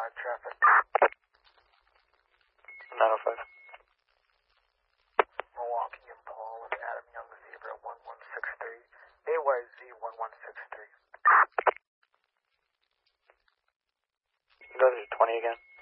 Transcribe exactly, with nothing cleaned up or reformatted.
five traffic. nine oh five. Milwaukee and Paul with Adam Young Zebra one one six three. A Y Z one one six three. Go to twenty again.